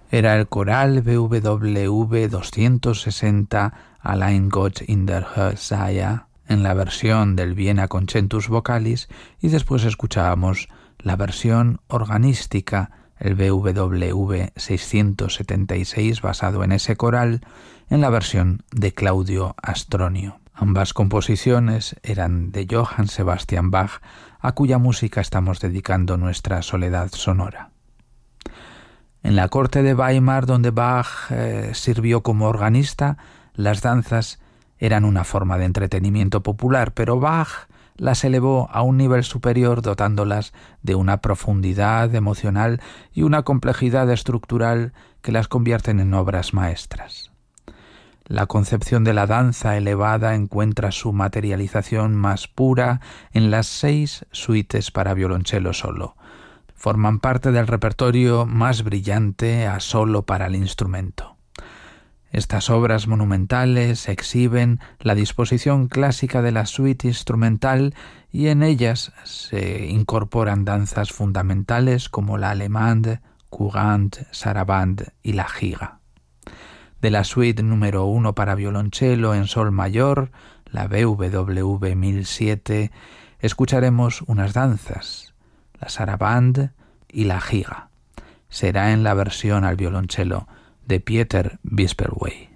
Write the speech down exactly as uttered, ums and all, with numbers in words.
Era el coral B W V doscientos sesenta Allein Gott in der Höhe en la versión del Viena Concentus Vocalis, y después escuchábamos la versión organística, el B W V seiscientos setenta y seis, basado en ese coral, en la versión de Claudio Astronio. Ambas composiciones eran de Johann Sebastian Bach, a cuya música estamos dedicando nuestra soledad sonora. En la corte de Weimar, donde Bach eh, sirvió como organista, las danzas eran una forma de entretenimiento popular, pero Bach las elevó a un nivel superior, dotándolas de una profundidad emocional y una complejidad estructural que las convierten en obras maestras. La concepción de la danza elevada encuentra su materialización más pura en las seis suites para violonchelo solo. Forman parte del repertorio más brillante a solo para el instrumento. Estas obras monumentales exhiben la disposición clásica de la suite instrumental, y en ellas se incorporan danzas fundamentales como la Allemande, Courante, Sarabande y la Giga. De la suite número uno para violonchelo en sol mayor, la B W V mil siete, escucharemos unas danzas, la Sarabande y la Giga. Será en la versión al violonchelo de Pieter Bisperwey.